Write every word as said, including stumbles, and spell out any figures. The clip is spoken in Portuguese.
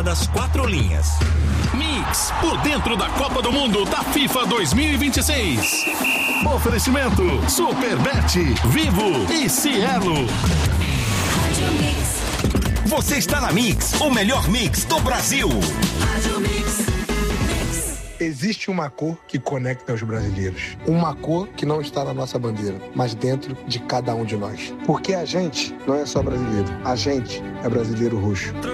das quatro linhas. Mix, por dentro da Copa do Mundo da FIFA dois mil e vinte e seis. Oferecimento Superbet, Vivo e Cielo. Você está na Mix, o melhor mix do Brasil. Existe uma cor que conecta os brasileiros. Uma cor que não está na nossa bandeira, mas dentro de cada um de nós. Porque a gente não é só brasileiro. A gente é brasileiro roxo.